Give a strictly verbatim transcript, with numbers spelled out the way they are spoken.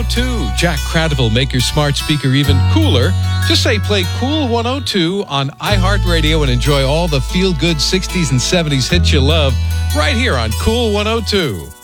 two. Jack Cradible will make your smart speaker even cooler. Just say play Cool one oh two on iHeartRadio and enjoy all the feel-good sixties and seventies hits you love right here on Cool one oh two.